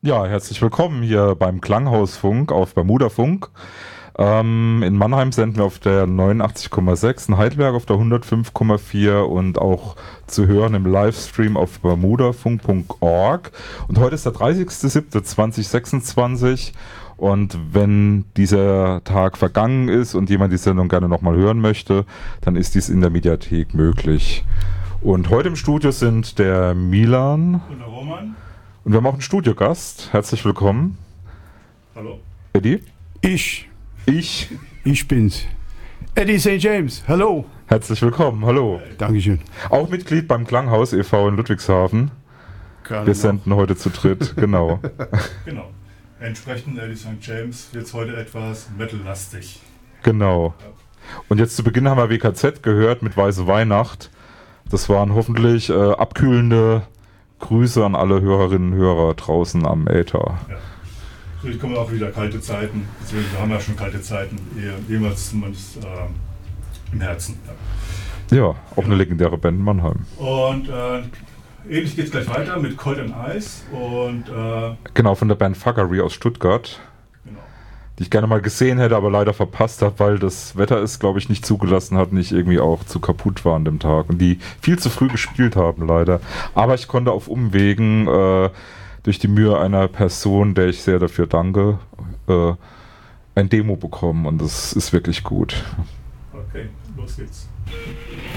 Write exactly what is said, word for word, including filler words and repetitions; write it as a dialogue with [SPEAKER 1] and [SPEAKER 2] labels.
[SPEAKER 1] Ja, herzlich willkommen hier beim Klanghausfunk auf Bermudafunk. Ähm, in Mannheim senden wir auf der neunundachtzig Komma sechs, in Heidelberg auf der hundertfünf Komma vier und auch zu hören im Livestream auf bermudafunk punkt org. Und heute ist der dreißigster siebter zweitausendsechsundzwanzig und wenn dieser Tag vergangen ist und jemand die Sendung gerne nochmal hören möchte, dann ist dies in der Mediathek möglich. Und heute im Studio sind der Milan
[SPEAKER 2] und der Roman.
[SPEAKER 1] Und wir haben auch einen Studiogast. Herzlich willkommen.
[SPEAKER 2] Hallo.
[SPEAKER 1] Eddie?
[SPEAKER 3] Ich.
[SPEAKER 1] Ich.
[SPEAKER 3] Ich bin's. Eddie Saint James. Hallo.
[SPEAKER 1] Herzlich willkommen. Hallo.
[SPEAKER 3] Dankeschön.
[SPEAKER 1] Auch Mitglied beim Klanghaus e V in Ludwigshafen.
[SPEAKER 3] Kann
[SPEAKER 1] wir senden heute zu dritt. Genau.
[SPEAKER 2] Genau. Entsprechend Eddie Saint James jetzt heute etwas metal-lastig.
[SPEAKER 1] Genau. Und jetzt zu Beginn haben wir W K Z gehört mit Weiße Weihnacht. Das waren hoffentlich äh, abkühlende Grüße an alle Hörerinnen und Hörer draußen am Äther.
[SPEAKER 2] Ja. Natürlich kommen auch wieder kalte Zeiten, beziehungsweise wir haben ja schon kalte Zeiten, jemals zumindest äh, im Herzen.
[SPEAKER 1] Ja, ja auch genau. Eine legendäre Band in Mannheim.
[SPEAKER 2] Und äh, ähnlich geht es gleich weiter mit Cold and Ice. Und, äh,
[SPEAKER 1] genau, von der Band Fuckery aus Stuttgart.
[SPEAKER 2] Genau.
[SPEAKER 1] Die ich gerne mal gesehen hätte, aber leider verpasst habe, weil das Wetter es, glaube ich, nicht zugelassen hat, nicht irgendwie auch zu kaputt war an dem Tag und die viel zu früh gespielt haben, leider. Aber ich konnte auf Umwegen äh, durch die Mühe einer Person, der ich sehr dafür danke, äh, ein Demo bekommen und das ist wirklich gut.
[SPEAKER 2] Okay, los geht's.